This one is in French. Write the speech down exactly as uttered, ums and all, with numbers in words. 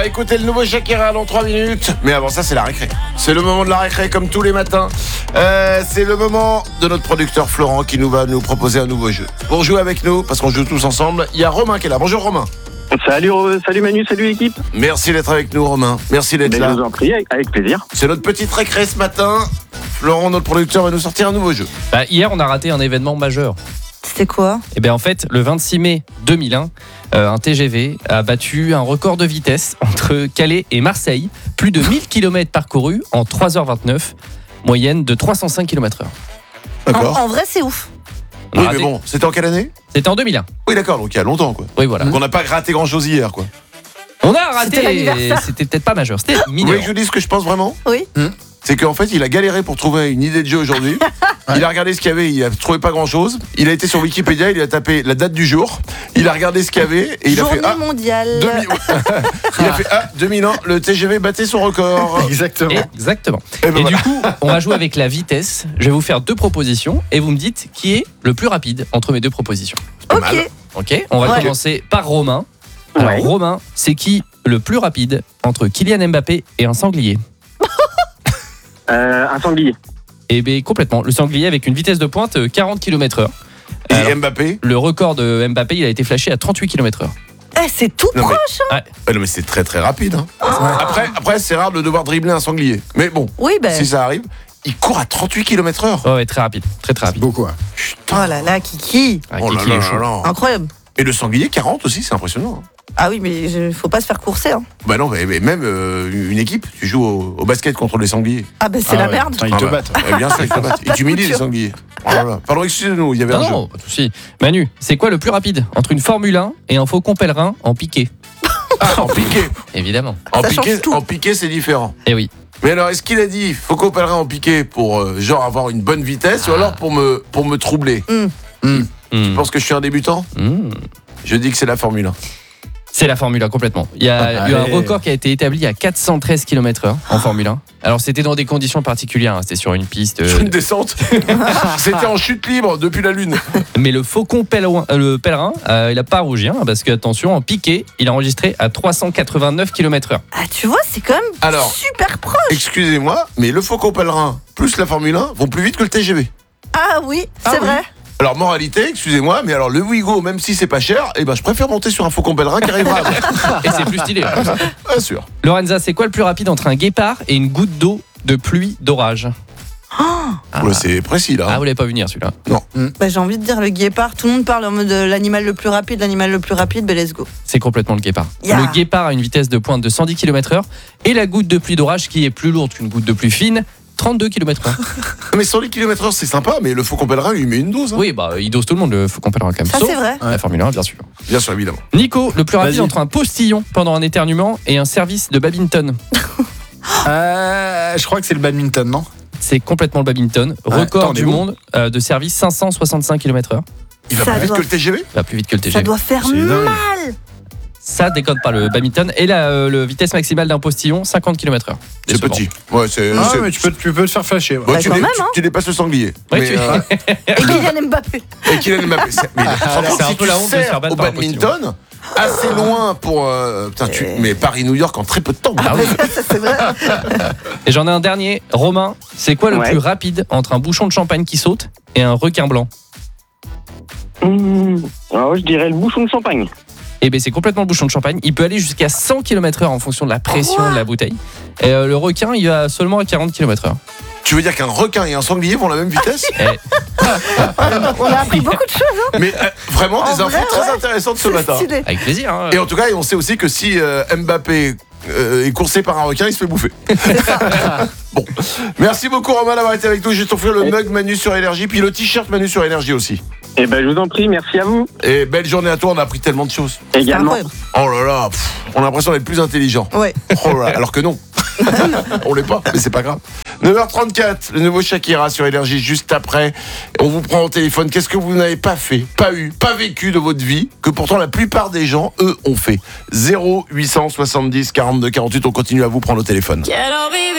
écouter le nouveau Shakira dans trois minutes. Mais avant ça, c'est la récré. C'est le moment de la récré comme tous les matins. Euh, c'est le moment de notre producteur Florent qui nous va nous proposer un nouveau jeu. Pour jouer avec nous, parce qu'on joue tous ensemble, il y a Romain qui est là. Bonjour Romain. Salut, salut Manu, salut l'équipe. Merci d'être avec nous Romain. Merci d'être Ben, là. je vous en prie, avec, avec plaisir. C'est notre petite récré ce matin. Florent, notre producteur, va nous sortir un nouveau jeu. Bah, hier, on a raté un événement majeur. C'était quoi ? Et bien en fait, le vingt-six mai deux mille un, euh, un T G V a battu un record de vitesse entre Calais et Marseille. Plus de mille kilomètres parcourus en trois heures vingt-neuf, moyenne de trois cent cinq kilomètres heure. D'accord. En, en vrai, c'est ouf. On a Oui, mais raté- bon, c'était en quelle année ? C'était en deux mille un. Oui, d'accord, donc il y a longtemps, quoi. Oui, voilà. Donc on n'a pas raté grand-chose hier, quoi. On a raté. C'était l'anniversaire. C'était peut-être pas majeur. C'était Vous voulez mineur. que je vous dise ce que je pense vraiment ? Oui. C'est qu'en fait, il a galéré pour trouver une idée de jeu aujourd'hui. Il a regardé ce qu'il y avait, il a trouvé pas grand-chose. Il a été sur Wikipédia, il a tapé la date du jour. Il a regardé ce qu'il y avait et il Journée a fait ah, mondiale. deux mille il a fait ah, deux mille un, le T G V battait son record. Exactement. Exactement. Et ben Et voilà. du coup, on va jouer avec la vitesse. Je vais vous faire deux propositions et vous me dites qui est le plus rapide entre mes deux propositions. pas mal. Ok. Ok. On va Ouais. commencer par Romain. Alors Ouais. Romain, c'est qui le plus rapide entre Kylian Mbappé et un sanglier ? Euh, un sanglier. Eh bien complètement. Le sanglier avec une vitesse de pointe euh, quarante kilomètres heure. Et Alors, Mbappé le record de Mbappé, il a été flashé à trente-huit kilomètres heure. Eh, c'est tout Non, mais- proche. Ah non, mais c'est très très rapide. hein. Après, après c'est rare de devoir dribbler un sanglier. Mais bon, Oui, ben. si ça arrive, il court à trente-huit kilomètres heure. Ouais, ouais, très rapide. Très très rapide. Beaucoup. Hein. Oh là là, Kiki. Ah, Oh là Kiki là est là chaud. là. Incroyable. Et le sanglier quarante aussi, c'est impressionnant. hein. Ah oui, mais il faut pas se faire courser. Hein. Bah non, mais, mais même euh, une équipe, tu joues au, au basket contre les sangliers. Ah ben c'est Ah la ouais. merde. Putain, ils Ah te bah, battent. ouais, bien sûr, ils te battent. Et tu humilies les couture. sangliers. Oh là là. Pardon, excusez-nous, il y avait Non, un jeu. non, pas de souci. Manu, c'est quoi le plus rapide entre une Formule un et un faucon pèlerin en piqué ? Ah, en piqué. Évidemment. En Ça piqué, change tout. en piqué, c'est différent. Eh oui. Mais alors, est-ce qu'il a dit faut qu'on pèlerin en piqué pour euh, genre avoir une bonne vitesse ou alors pour me pour me troubler ? Hmm. Tu penses que je suis un débutant ? Hmm. Je dis que c'est la Formule un. C'est la Formule un complètement. Il y a eu un Allez. record qui a été établi à quatre cent treize kilomètres heure en Formule un. Alors c'était dans des conditions particulières, hein. C'était sur une piste. euh, Sur une descente. C'était en chute libre depuis la Lune. Mais le faucon pèlerin, euh, le pèlerin euh, il a pas rougi, hein, parce que attention, en piqué, il a enregistré à trois cent quatre-vingt-neuf kilomètres heure. Ah, tu vois, c'est quand même Alors. super proche. Excusez-moi, mais le Faucon pèlerin plus la Formule un vont plus vite que le T G V. Ah oui, Ah c'est oui. vrai. Alors moralité, excusez-moi, mais alors le Ouigo, même si c'est pas cher, eh ben je préfère monter sur un Faucon pèlerin qui arrivera avant. Et c'est plus stylé. Bien sûr. Lorenza, c'est quoi le plus rapide entre un guépard et une goutte d'eau de pluie d'orage ? Ah, Ouais, c'est précis là. ah, vous l'avez pas vu venir celui-là. Bah, j'ai envie de dire le guépard. Tout le monde parle en mode euh, l'animal le plus rapide, l'animal le plus rapide. Ben let's go. C'est complètement le guépard. Yeah. Le guépard a une vitesse de pointe de cent dix kilomètres heure et la goutte de pluie d'orage qui est plus lourde qu'une goutte de pluie fine, trente-deux kilomètres heure. Mais cent dix kilomètres heure c'est sympa, mais le Faucon pèlerin lui met une dose. hein. Oui, bah il dose tout le monde, le faucon pèlerin quand même. Ça Sauf c'est vrai. la Formule un, bien sûr. Bien sûr, évidemment. Nico, le plus rapide Vas-y. entre un postillon pendant un éternuement et un service de badminton. Euh, je crois que c'est le badminton, non ? C'est complètement le badminton. Ouais, Record attends, on est du bon. monde euh, de service cinq cent soixante-cinq kilomètres heure. Il va Ça plus vite doit- que le T G V. Va plus vite que le T G Ça V. doit faire C'est dingue. mal. Ça décode pas le badminton. Et la euh, le vitesse maximale d'un postillon, cinquante kilomètres heure. C'est Décevant. petit. Ouais, c'est. Ah, c'est- mais tu peux, tu peux te faire fâcher. ouais. Bon, Bah, tu, quand dé- même, tu- hein. tu dépasses le sanglier. Ouais, mais, tu- euh, Et Kylian Mbappé. et Kylian Mbappé. c'est- mais c'est un si peu tu la honte de se sers faire battre au par un badminton, assez loin pour. euh, putain, tu, mais Paris-New York en très peu de temps. Ah oui. Ça c'est vrai. Et j'en ai un dernier. Romain, c'est quoi le Ouais. plus rapide entre un bouchon de champagne qui saute et un requin blanc ? Mmh. Alors, je dirais le bouchon de champagne. Eh bien, c'est complètement le bouchon de champagne. Il peut aller jusqu'à cent kilomètres heure en fonction de la pression Quoi de la bouteille. Et euh, le requin, il va seulement à quarante kilomètres heure. Tu veux dire qu'un requin et un sanglier vont à la même vitesse? On a appris beaucoup de choses. Mais euh, vraiment des En infos vrai, très ouais. intéressantes ce C'est matin. stylé. Avec plaisir. Hein. Et en tout cas, on sait aussi que si euh, Mbappé euh, est coursé par un requin, il se fait bouffer. Bon, merci beaucoup Romain d'avoir été avec nous. J'ai t'offrir le mug Manu sur Énergie, puis le t-shirt Manu sur Énergie aussi. Eh ben, je vous en prie, merci à vous. Et belle journée à toi, on a appris tellement de choses. C'est Également. incroyable. Oh là là, pff, on a l'impression d'être plus intelligent. Ouais. Oh là là, alors que non. On l'est pas, mais c'est pas grave. neuf heures trente-quatre, le nouveau Shakira sur Énergie juste après. On vous prend au téléphone. Qu'est-ce que vous n'avez pas fait, pas eu, pas vécu de votre vie, que pourtant la plupart des gens, eux, ont fait. zéro huit cent soixante-dix quarante-deux quarante-huit, on continue à vous prendre au téléphone.